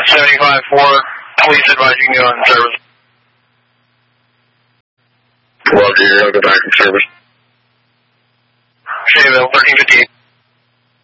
75-4, police advise you can go in service. Roger, I'll go back in service. Shaville, 1358.